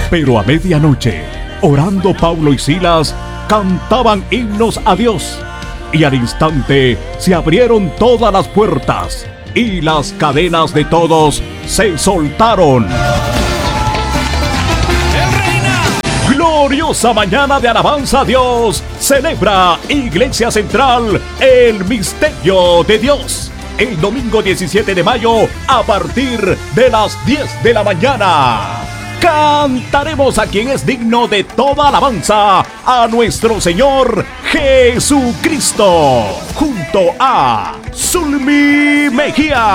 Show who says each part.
Speaker 1: Pero a medianoche, orando Pablo y Silas, cantaban himnos a Dios, y al instante se abrieron todas las puertas, y las cadenas de todos se soltaron. Gloriosa mañana de alabanza a Dios. Celebra Iglesia Central el misterio de Dios. El domingo 17 de mayo a partir de las 10 de la mañana. Cantaremos a quien es digno de toda alabanza, a nuestro Señor Jesucristo, junto a Zulmi Mejía.